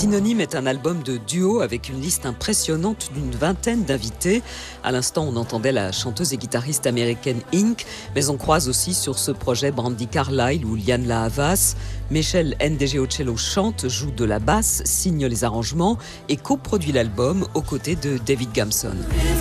Synonyme est un album de duo avec une liste impressionnante d'une vingtaine d'invités. À l'instant, on entendait la chanteuse et guitariste américaine Ink, mais on croise aussi sur ce projet Brandi Carlile ou Lianne La Havas. Meshel Ndegeocello chante, joue de la basse, signe les arrangements et coproduit l'album aux côtés de David Gamson.